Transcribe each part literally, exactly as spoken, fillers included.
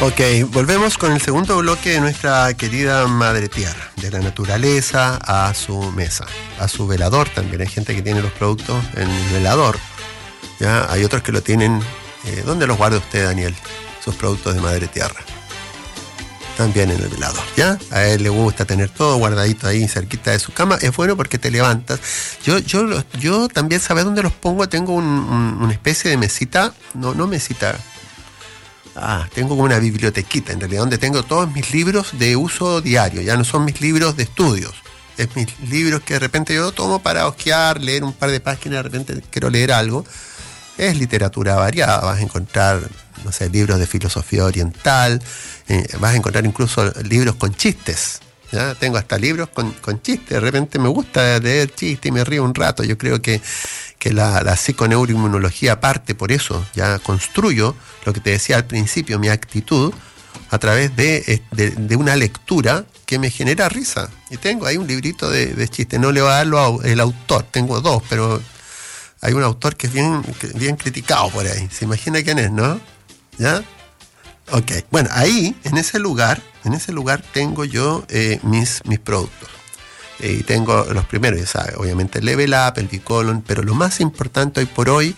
Ok, volvemos con el segundo bloque de nuestra querida Madre Tierra, de la naturaleza a su mesa, a su velador también. Hay gente que tiene los productos en el velador, ¿ya? Hay otros que lo tienen. Eh, ¿Dónde los guarda usted, Daniel? Sus productos de Madre Tierra. También en el velador, ¿ya? A él le gusta tener todo guardadito ahí cerquita de su cama. Es bueno porque te levantas. Yo yo, yo también, ¿sabes dónde los pongo? Tengo un, un, una especie de mesita, no, no mesita. Ah, tengo como una bibliotequita, en realidad, donde tengo todos mis libros de uso diario. Ya no son mis libros de estudios. Es mis libros que de repente yo tomo para hojear, leer un par de páginas, de repente quiero leer algo. Es literatura variada. Vas a encontrar, no sé, libros de filosofía oriental. Eh, vas a encontrar incluso libros con chistes. ¿Ya? Tengo hasta libros con, con chistes. De repente me gusta leer chistes y me río un rato. Yo creo que, que la, la psiconeuroinmunología parte por eso. Ya construyo lo que te decía al principio, mi actitud, a través de, de, de una lectura que me genera risa. Y tengo ahí un librito de, de chistes. No le voy a darlo al autor. Tengo dos, pero hay un autor que es bien, bien criticado por ahí. ¿Se imagina quién es, no? ¿Ya? Ok. Bueno, ahí, en ese lugar, en ese lugar tengo yo eh, mis, mis productos. Eh, y tengo los primeros, ya sabes, obviamente el Level Up, el Bicolon, pero lo más importante hoy por hoy,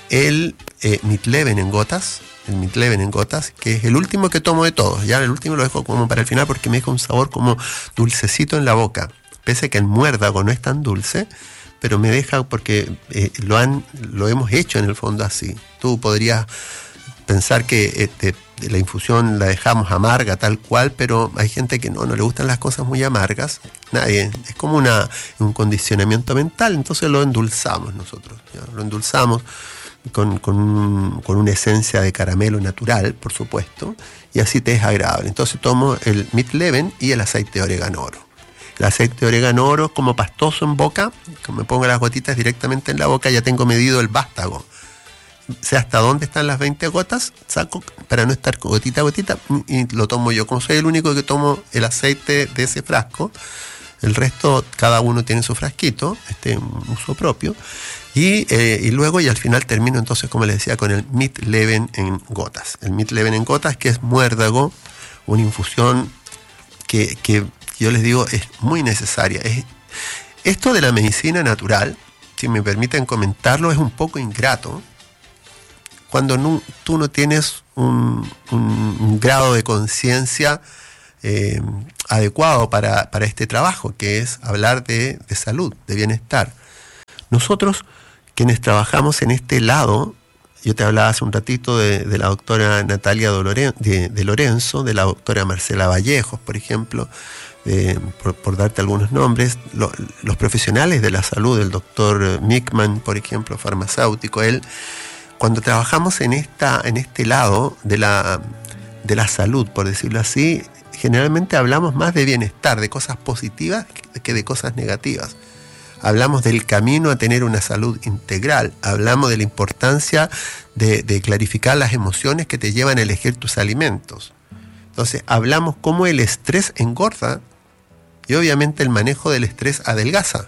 el eh, Midleven en gotas, el Midleven en gotas, que es el último que tomo de todos. Ya el último lo dejo como para el final porque me deja un sabor como dulcecito en la boca. Pese a que el muérdago no es tan dulce, pero me deja porque eh, lo han, lo hemos hecho en el fondo así. Tú podrías pensar que este, la infusión la dejamos amarga tal cual, pero hay gente que no, no le gustan las cosas muy amargas. Nadie, es como una, un condicionamiento mental, entonces lo endulzamos nosotros, ¿ya? Lo endulzamos con, con, con una esencia de caramelo natural, por supuesto, y así te es agradable. Entonces tomo el Midleven y el aceite de orégano oro. El aceite de orégano oro es como pastoso en boca, como me pongo las gotitas directamente en la boca, ya tengo medido el vástago. Sé hasta dónde están las veinte gotas, saco para no estar gotita a gotita y lo tomo yo. Como soy el único que tomo el aceite de ese frasco, el resto cada uno tiene su frasquito, este un uso propio, y, eh, y luego y al final termino entonces, como les decía, con el Midleven en gotas. El Midleven en gotas, que es muérdago, una infusión que, que yo les digo es muy necesaria. Es, esto de la medicina natural, si me permiten comentarlo, es un poco ingrato cuando no, tú no tienes un, un, un grado de conciencia eh, adecuado para, para este trabajo, que es hablar de, de salud, de bienestar. Nosotros, quienes trabajamos en este lado, yo te hablaba hace un ratito de, de la doctora Natalia Dolore, de, de Lorenzo, de la doctora Marcela Vallejos, por ejemplo, eh, por, por darte algunos nombres, lo, los profesionales de la salud, el doctor Mickman, por ejemplo, farmacéutico, él. Cuando trabajamos en esta, en este lado de la, de la salud, por decirlo así, generalmente hablamos más de bienestar, de cosas positivas que de cosas negativas. Hablamos del camino a tener una salud integral, hablamos de la importancia de, de clarificar las emociones que te llevan a elegir tus alimentos. Entonces, hablamos cómo el estrés engorda y obviamente el manejo del estrés adelgaza.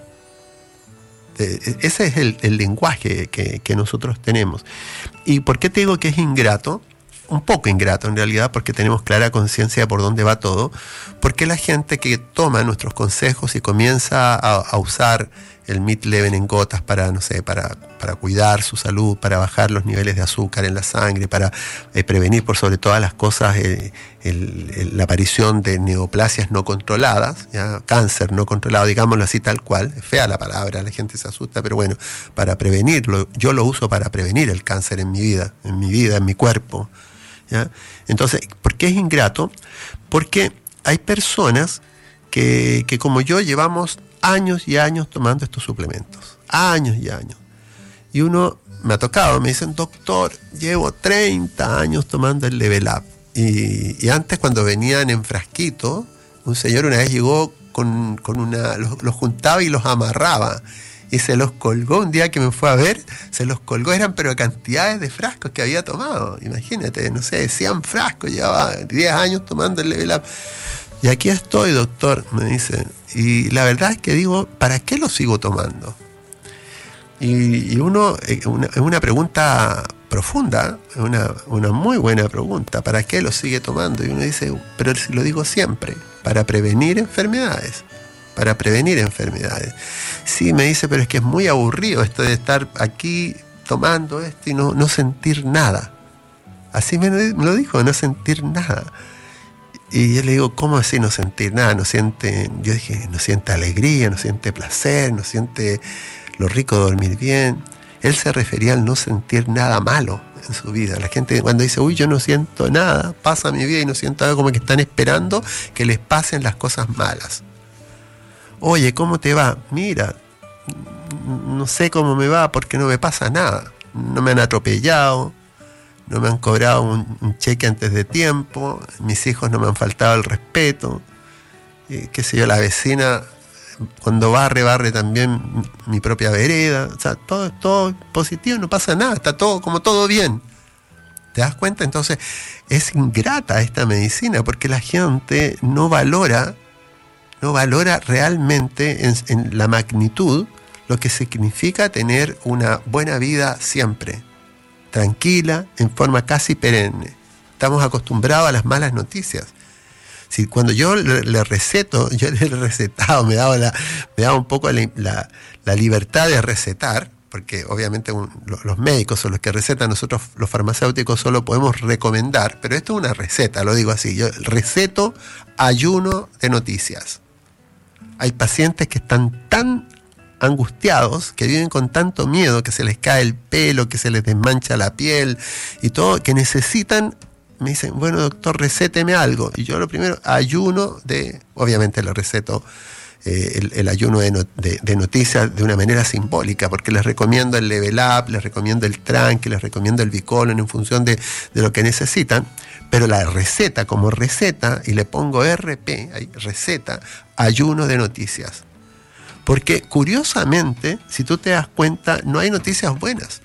Ese es el, el lenguaje que, que nosotros tenemos. ¿Y por qué te digo que es ingrato? Un poco ingrato en realidad, porque tenemos clara conciencia de por dónde va todo. Porque la gente que toma nuestros consejos y comienza a, a usar el Midleven en gotas para, no sé, para, para cuidar su salud, para bajar los niveles de azúcar en la sangre, para eh, prevenir por sobre todas las cosas eh, el, el, la aparición de neoplasias no controladas, ¿ya? Cáncer no controlado, digámoslo así tal cual. Es fea la palabra, la gente se asusta, pero bueno, para prevenirlo, yo lo uso para prevenir el cáncer en mi vida, en mi vida, en mi cuerpo, ¿ya? Entonces, ¿por qué es ingrato? Porque hay personas que, que como yo llevamos años y años tomando estos suplementos, años y años. Y uno me ha tocado, me dicen, doctor, llevo treinta años tomando el Level Up. Y, y antes, cuando venían en frasquito, un señor una vez llegó con, con una, los, los juntaba y los amarraba. Y se los colgó un día que me fue a ver, se los colgó, eran pero cantidades de frascos que había tomado. Imagínate, no sé, cien frascos, llevaba diez años tomando el Level Up. Y aquí estoy, doctor, me dice. Y la verdad es que digo, ¿para qué lo sigo tomando? Y, y uno, es una, una pregunta profunda, una, una muy buena pregunta. ¿Para qué lo sigue tomando? Y uno dice, pero si lo digo siempre, para prevenir enfermedades. Para prevenir enfermedades. Sí, me dice, pero es que es muy aburrido esto de estar aquí tomando esto y no, no sentir nada. Así me lo dijo, no sentir nada. Y yo le digo, ¿cómo así no sentir nada? No siente, yo dije, no siente alegría, no siente placer, no siente lo rico de dormir bien. Él se refería al no sentir nada malo en su vida. La gente cuando dice, uy, yo no siento nada, pasa mi vida y no siento nada, como que están esperando que les pasen las cosas malas. Oye, ¿cómo te va? Mira, no sé cómo me va porque no me pasa nada. No me han atropellado, no me han cobrado un, un cheque antes de tiempo, mis hijos no me han faltado el respeto, eh, qué sé yo, la vecina cuando barre, barre también mi propia vereda, o sea, todo es todo positivo, no pasa nada, está todo como todo bien. ¿Te das cuenta? Entonces, es ingrata esta medicina porque la gente no valora, no valora realmente en, en la magnitud lo que significa tener una buena vida siempre. Tranquila, en forma casi perenne. Estamos acostumbrados a las malas noticias. Si cuando yo le, le receto, yo le he recetado, me daba, la, me daba un poco la, la, la libertad de recetar, porque obviamente un, los, los médicos son los que recetan, nosotros los farmacéuticos solo podemos recomendar, pero esto es una receta, lo digo así, yo receto ayuno de noticias. Hay pacientes que están tan angustiados, que viven con tanto miedo, que se les cae el pelo, que se les desmancha la piel y todo, que necesitan, me dicen, bueno doctor, recéteme algo. Y yo lo primero, ayuno de, obviamente le receto eh, el, el ayuno de, no, de, de noticias de una manera simbólica, porque les recomiendo el Level Up, les recomiendo el Tranqui, les recomiendo el Bicolon en función de, de lo que necesitan, pero la receta como receta, y le pongo R P, ahí, receta, ayuno de noticias. Porque curiosamente, si tú te das cuenta, no hay noticias buenas.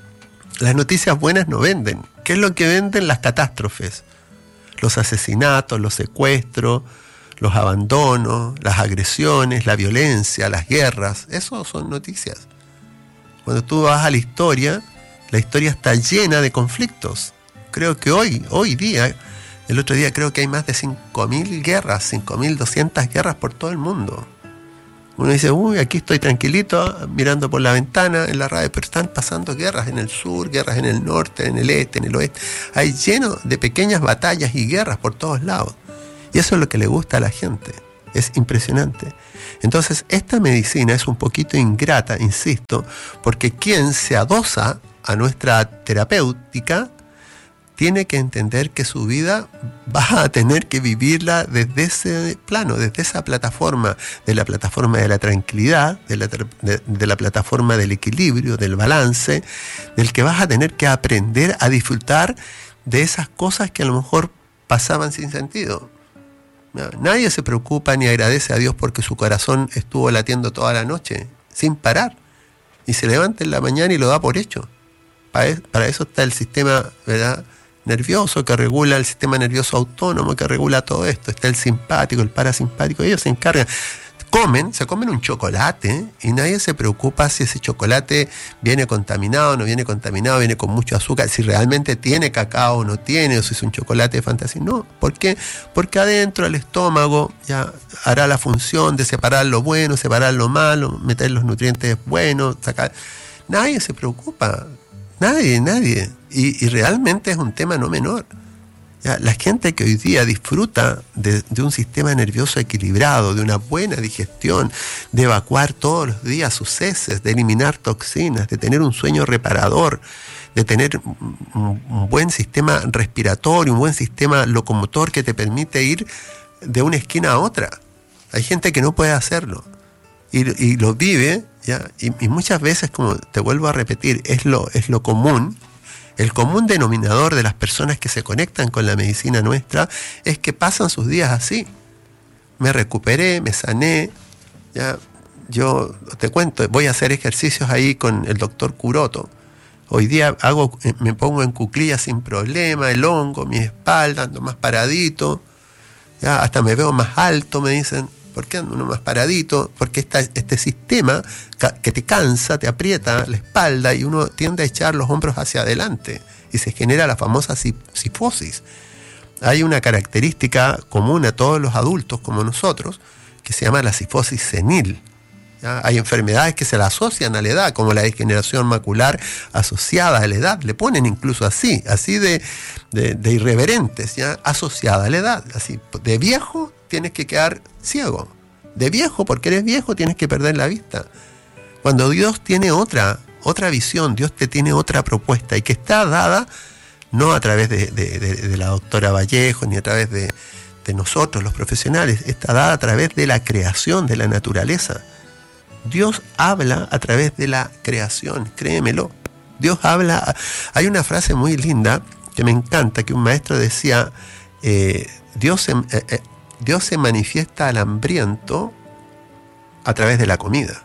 Las noticias buenas no venden. ¿Qué es lo que venden? Las catástrofes. Los asesinatos, los secuestros, los abandonos, las agresiones, la violencia, las guerras. Eso son noticias. Cuando tú vas a la historia, la historia está llena de conflictos. Creo que hoy, hoy día, el otro día creo que hay más de cinco mil guerras, cinco mil doscientas guerras por todo el mundo. Uno dice, uy, aquí estoy tranquilito, mirando por la ventana en la radio, pero están pasando guerras en el sur, guerras en el norte, en el este, en el oeste. Hay lleno de pequeñas batallas y guerras por todos lados. Y eso es lo que le gusta a la gente. Es impresionante. Entonces, esta medicina es un poquito ingrata, insisto, porque quien se adosa a nuestra terapéutica tiene que entender que su vida va a tener que vivirla desde ese plano, desde esa plataforma, de la plataforma de la tranquilidad, de la, de, de la plataforma del equilibrio, del balance, del que vas a tener que aprender a disfrutar de esas cosas que a lo mejor pasaban sin sentido. Nadie se preocupa ni agradece a Dios porque su corazón estuvo latiendo toda la noche, sin parar, y se levanta en la mañana y lo da por hecho. Para, para eso está el sistema, ¿verdad?, nervioso que regula, el sistema nervioso autónomo que regula todo esto. Está el simpático, el parasimpático, ellos se encargan. Comen, se comen un chocolate y nadie se preocupa si ese chocolate viene contaminado o no viene contaminado, viene con mucho azúcar, si realmente tiene cacao o no tiene, o si es un chocolate de fantasía. No, ¿por qué? Porque adentro el estómago ya hará la función de separar lo bueno, separar lo malo, meter los nutrientes buenos, sacar. Nadie se preocupa. Nadie, nadie. Y, y realmente es un tema no menor. ¿Ya? La gente que hoy día disfruta de, de un sistema nervioso equilibrado, de una buena digestión, de evacuar todos los días sus heces, de eliminar toxinas, de tener un sueño reparador, de tener un, un buen sistema respiratorio, un buen sistema locomotor que te permite ir de una esquina a otra. Hay gente que no puede hacerlo. Y, y lo vive, ¿ya? Y, y muchas veces, como te vuelvo a repetir, es lo, es lo común, el común denominador de las personas que se conectan con la medicina nuestra es que pasan sus días así. Me recuperé, me sané, ¿ya? Yo te cuento, voy a hacer ejercicios ahí con el doctor Curoto. Hoy día hago, me pongo en cuclillas sin problema, el hongo, mi espalda, ando más paradito, ¿ya? Hasta me veo más alto, me dicen. ¿Por qué anda uno más paradito? Porque esta, este sistema que te cansa, te aprieta la espalda y uno tiende a echar los hombros hacia adelante y se genera la famosa cifosis. Hay una característica común a todos los adultos como nosotros que se llama la cifosis senil. ¿Ya? Hay enfermedades que se la asocian a la edad, como la degeneración macular asociada a la edad. Le ponen incluso así, así de, de, de irreverentes, ¿ya? Asociada a la edad. Así, de viejo tienes que quedar ciego. De viejo, porque eres viejo, tienes que perder la vista. Cuando Dios tiene otra, otra visión, Dios te tiene otra propuesta y que está dada no a través de, de, de, de la doctora Vallejo, ni a través de, de nosotros, los profesionales, está dada a través de la creación, de la naturaleza. Dios habla a través de la creación, créemelo. Dios habla. Hay una frase muy linda que me encanta, que un maestro decía, eh, Dios, se, eh, eh, Dios se manifiesta al hambriento a través de la comida.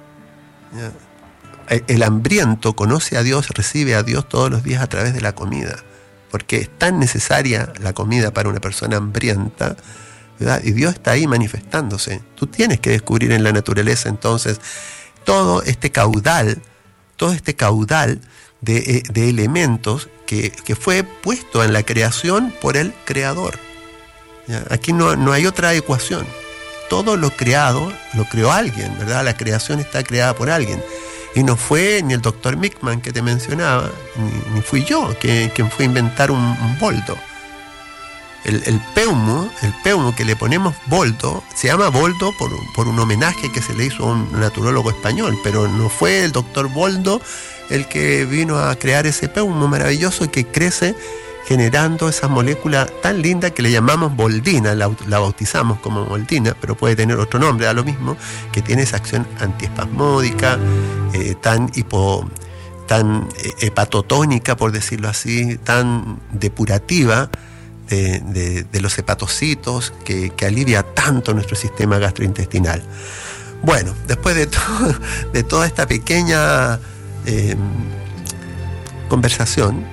¿Ya? El hambriento conoce a Dios, recibe a Dios todos los días a través de la comida, porque es tan necesaria la comida para una persona hambrienta, ¿verdad? Y Dios está ahí manifestándose. Tú tienes que descubrir en la naturaleza entonces todo este caudal, todo este caudal de, de elementos que, que fue puesto en la creación por el Creador. ¿Ya? Aquí no, no hay otra ecuación. Todo lo creado lo creó alguien, ¿verdad? La creación está creada por alguien. Y no fue ni el doctor Mickman que te mencionaba, ni, ni fui yo que, quien fue a inventar un, un boldo. El, el peumo, el peumo que le ponemos boldo, se llama boldo por, por un homenaje que se le hizo a un naturólogo español, pero no fue el doctor Boldo el que vino a crear ese peumo maravilloso que crece generando esa molécula tan linda que le llamamos boldina, la, la bautizamos como boldina, pero puede tener otro nombre, da lo mismo, que tiene esa acción antiespasmódica, eh, tan hipo, tan hepatotónica, por decirlo así, tan depurativa de, de, de los hepatocitos, que, que alivia tanto nuestro sistema gastrointestinal. Bueno, después de, to, de toda esta pequeña eh, conversación,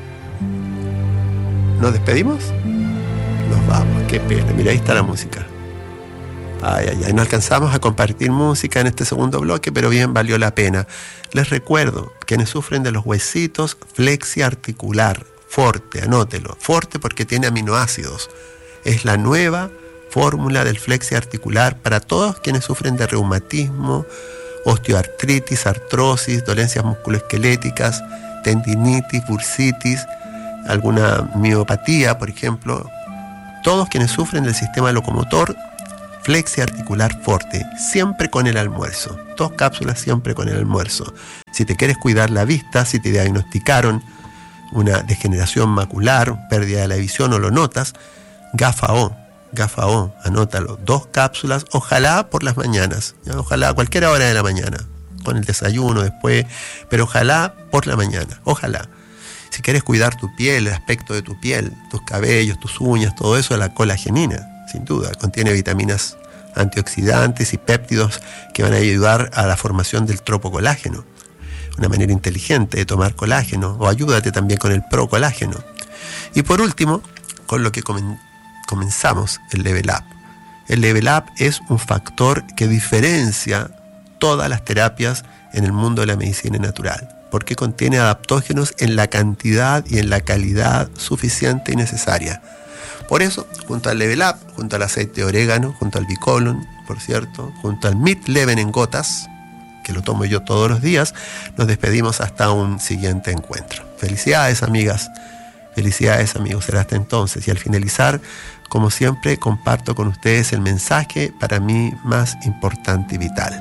¿nos despedimos? Nos vamos, qué pena. Mira, ahí está la música. Ay, ay, ay, no alcanzamos a compartir música en este segundo bloque, pero bien, valió la pena. Les recuerdo, quienes sufren de los huesitos, flexia articular, Forte, anótelo. Forte porque tiene aminoácidos. Es la nueva fórmula del flexia articular para todos quienes sufren de reumatismo, osteoartritis, artrosis, dolencias musculoesqueléticas, tendinitis, bursitis, alguna miopatía, por ejemplo. Todos quienes sufren del sistema locomotor, flexia articular Forte, siempre con el almuerzo. Dos cápsulas siempre con el almuerzo. Si te quieres cuidar la vista, si te diagnosticaron una degeneración macular, pérdida de la visión o lo notas, Gafa-O, Gafa-O, anótalo. Dos cápsulas, ojalá por las mañanas, ¿ya? Ojalá a cualquier hora de la mañana, con el desayuno después, pero ojalá por la mañana, ojalá. Si quieres cuidar tu piel, el aspecto de tu piel, tus cabellos, tus uñas, todo eso, la colagenina, sin duda, contiene vitaminas antioxidantes y péptidos que van a ayudar a la formación del tropocolágeno. Una manera inteligente de tomar colágeno, o ayúdate también con el procolágeno. Y por último, con lo que comen, comenzamos, el Level Up. El Level Up es un factor que diferencia todas las terapias en el mundo de la medicina natural, porque contiene adaptógenos en la cantidad y en la calidad suficiente y necesaria. Por eso, junto al Level Up, junto al aceite de orégano, junto al Bicolon, por cierto, junto al Midleven en gotas, que lo tomo yo todos los días, nos despedimos hasta un siguiente encuentro. Felicidades, amigas, felicidades, amigos, será hasta entonces. Y al finalizar, como siempre, comparto con ustedes el mensaje para mí más importante y vital.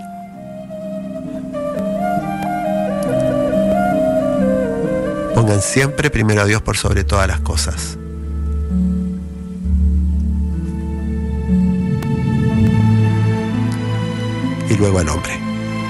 Pongan siempre primero a Dios por sobre todas las cosas. Y luego al hombre.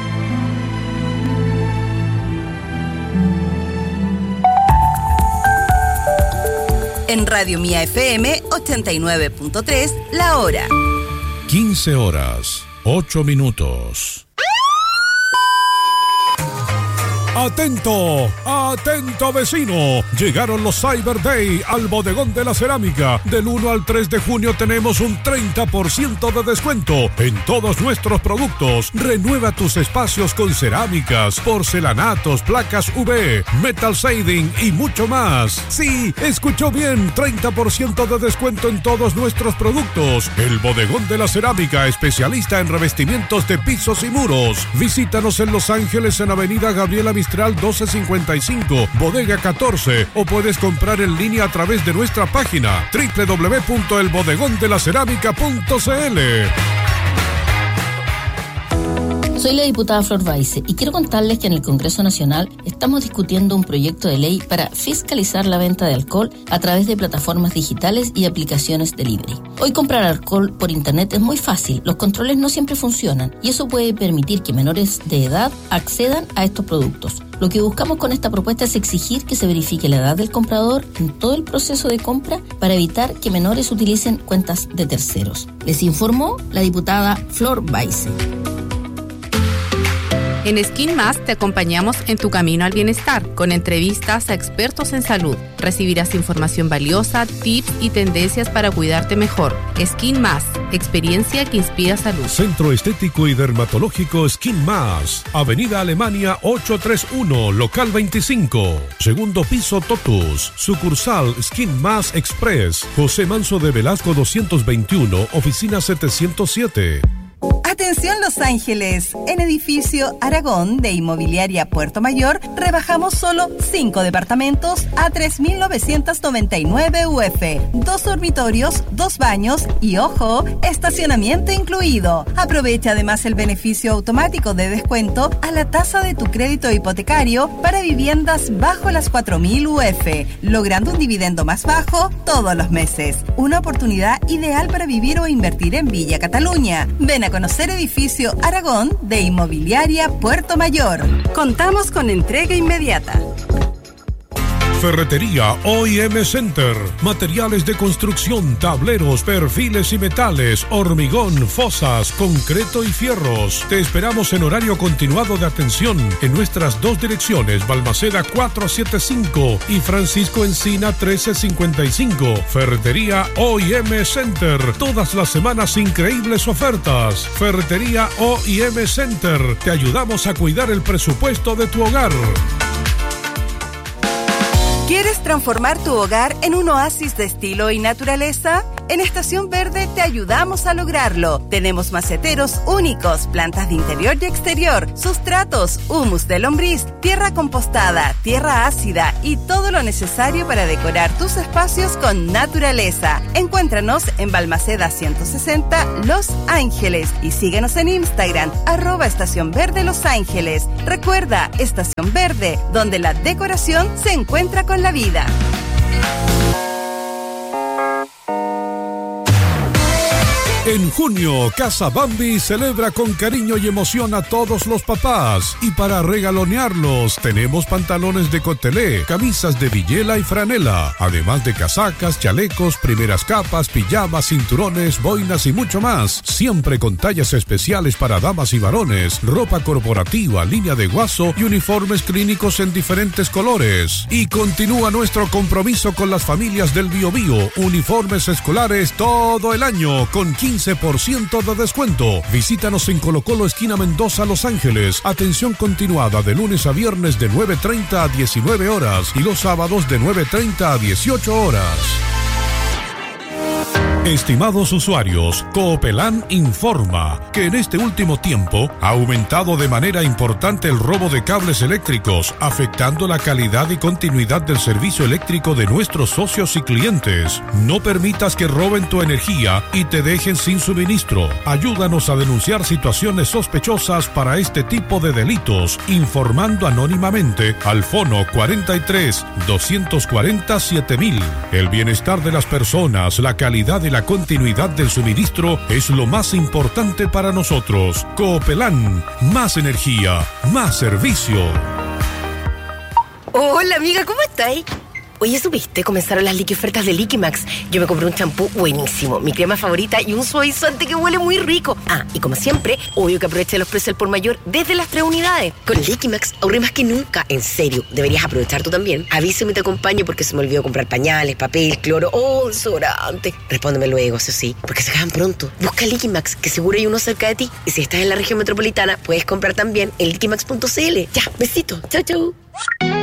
En Radio Mía F M ochenta y nueve punto tres, la hora. quince horas, ocho minutos. Atento, ¡Atento vecino! Llegaron los Cyber Day al Bodegón de la Cerámica. Del uno al tres de junio tenemos un treinta por ciento de descuento en todos nuestros productos. Renueva tus espacios con cerámicas, porcelanatos, placas U V, metal shading y mucho más. Sí, escuchó bien, treinta por ciento de descuento en todos nuestros productos. El Bodegón de la Cerámica, especialista en revestimientos de pisos y muros. Visítanos en Los Ángeles en Avenida Gabriela Mistral doce cincuenta y cinco, Bodega catorce, o puedes comprar en línea a través de nuestra página doble u doble u doble u punto el bodegón de la cerámica punto c l. Soy la diputada Flor Baise y quiero contarles que en el Congreso Nacional estamos discutiendo un proyecto de ley para fiscalizar la venta de alcohol a través de plataformas digitales y aplicaciones delivery. Hoy comprar alcohol por internet es muy fácil, los controles no siempre funcionan y eso puede permitir que menores de edad accedan a estos productos. Lo que buscamos con esta propuesta es exigir que se verifique la edad del comprador en todo el proceso de compra para evitar que menores utilicen cuentas de terceros. Les informó la diputada Flor Baise. En Skin Más te acompañamos en tu camino al bienestar, con entrevistas a expertos en salud. Recibirás información valiosa, tips y tendencias para cuidarte mejor. Skin Más, experiencia que inspira salud. Centro Estético y Dermatológico Skin Más, Avenida Alemania ochocientos treinta y uno, local veinticinco. Segundo piso Totus, sucursal Skin Más Express, José Manso de Velasco doscientos veintiuno, oficina setecientos siete. Atención Los Ángeles, en edificio Aragón de Inmobiliaria Puerto Mayor rebajamos solo cinco departamentos a tres mil novecientos noventa y nueve U F, dos dormitorios, dos baños y ojo, estacionamiento incluido. Aprovecha además el beneficio automático de descuento a la tasa de tu crédito hipotecario para viviendas bajo las cuatro mil U F, logrando un dividendo más bajo todos los meses. Una oportunidad ideal para vivir o invertir en Villa Cataluña. Ven a conocer edificio Aragón de Inmobiliaria Puerto Mayor. Contamos con entrega inmediata. Ferretería O y M Center. Materiales de construcción, tableros, perfiles y metales, hormigón, fosas, concreto y fierros. Te esperamos en horario continuado de atención en nuestras dos direcciones, Balmaceda cuatrocientos setenta y cinco y Francisco Encina trece cincuenta y cinco. Ferretería O y M Center. Todas las semanas increíbles ofertas. Ferretería O y M Center. Te ayudamos a cuidar el presupuesto de tu hogar. ¿Quieres transformar tu hogar en un oasis de estilo y naturaleza? En Estación Verde te ayudamos a lograrlo. Tenemos maceteros únicos, plantas de interior y exterior, sustratos, humus de lombriz, tierra compostada, tierra ácida y todo lo necesario para decorar tus espacios con naturaleza. Encuéntranos en Balmaceda ciento sesenta, Los Ángeles, y síguenos en Instagram, arroba Estación Verde Los Ángeles. Recuerda, Estación Verde, donde la decoración se encuentra con la vida. En junio, Casa Bambi celebra con cariño y emoción a todos los papás. Y para regalonearlos, tenemos pantalones de cotelé, camisas de villela y franela, además de casacas, chalecos, primeras capas, pijamas, cinturones, boinas y mucho más. Siempre con tallas especiales para damas y varones, ropa corporativa, línea de guaso y uniformes clínicos en diferentes colores. Y continúa nuestro compromiso con las familias del Biobío. Uniformes escolares todo el año con quince por ciento de descuento. Visítanos en Colo Colo, esquina Mendoza, Los Ángeles. Atención continuada de lunes a viernes de nueve treinta a diecinueve horas y los sábados de nueve treinta a dieciocho horas. Estimados usuarios, Coopelán informa que en este último tiempo ha aumentado de manera importante el robo de cables eléctricos, afectando la calidad y continuidad del servicio eléctrico de nuestros socios y clientes. No permitas que roben tu energía y te dejen sin suministro. Ayúdanos a denunciar situaciones sospechosas para este tipo de delitos, informando anónimamente al fono cuarenta y tres, doscientos cuarenta, siete mil. El bienestar de las personas, la calidad y la continuidad del suministro es lo más importante para nosotros. Coopelán, más energía, más servicio. Hola amiga, ¿cómo estáis? Oye, ¿supiste? Comenzaron las liqui ofertas de Liquimax. Yo me compré un champú buenísimo, mi crema favorita y un suavizante que huele muy rico. Ah, y como siempre, obvio que aproveché los precios al por mayor desde las tres unidades. Con Liquimax ahorré más que nunca. En serio, deberías aprovechar tú también. Avísame y te acompaño porque se me olvidó comprar pañales, papel, cloro o oh, desodorante. Respóndeme luego, eso sí, porque se acaban pronto. Busca Liquimax, que seguro hay uno cerca de ti. Y si estás en la región metropolitana, puedes comprar también en liquimax punto c l. Ya, besito. Chau, chau.